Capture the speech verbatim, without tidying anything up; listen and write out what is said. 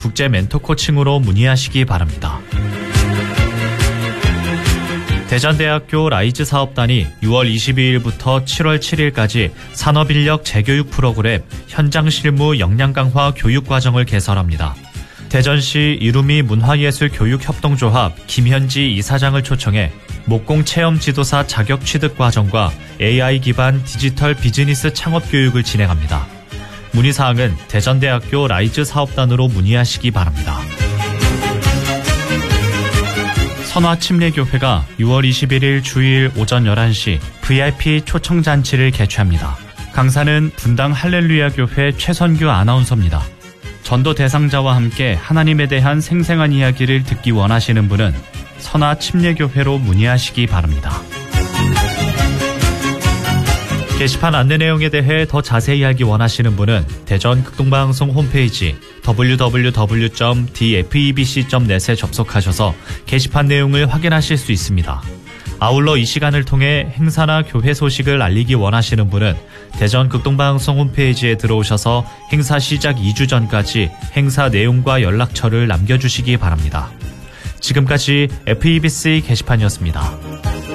국제 멘토 코칭으로 문의하시기 바랍니다. 대전대학교 라이즈 사업단이 유월 이십이일부터 칠월 칠일까지 산업인력 재교육 프로그램 현장 실무 역량 강화 교육 과정을 개설합니다. 대전시 이루미 문화예술교육협동조합 김현지 이사장을 초청해 목공 체험 지도사 자격 취득 과정과 에이아이 기반 디지털 비즈니스 창업 교육을 진행합니다. 문의사항은 대전대학교 라이즈 사업단으로 문의하시기 바랍니다. 선화침례교회가 유월 이십일일 주일 오전 열한 시 브이아이피 초청잔치를 개최합니다. 강사는 분당 할렐루야 교회 최선규 아나운서입니다. 전도 대상자와 함께 하나님에 대한 생생한 이야기를 듣기 원하시는 분은 선화침례교회로 문의하시기 바랍니다. 게시판 안내 내용에 대해 더 자세히 알기 원하시는 분은 대전 극동방송 홈페이지 더블유 더블유 더블유 점 디에프이비씨 점 넷에 접속하셔서 게시판 내용을 확인하실 수 있습니다. 아울러 이 시간을 통해 행사나 교회 소식을 알리기 원하시는 분은 대전 극동방송 홈페이지에 들어오셔서 행사 시작 이 주 전까지 행사 내용과 연락처를 남겨주시기 바랍니다. 지금까지 에프이비씨 게시판이었습니다.